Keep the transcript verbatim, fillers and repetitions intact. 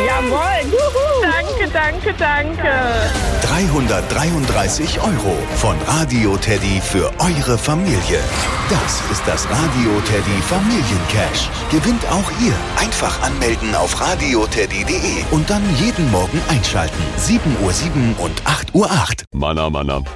Jawohl. Juhu. Danke, danke, danke. dreihundertdreiunddreißig Euro von Radio Teddy für eure Familie. Das ist das Radio Teddy Familiencash. Gewinnt auch ihr. Einfach anmelden auf radioteddy punkt de und dann jeden Morgen einschalten. sieben Uhr sieben und acht Uhr acht. Manna, Manna.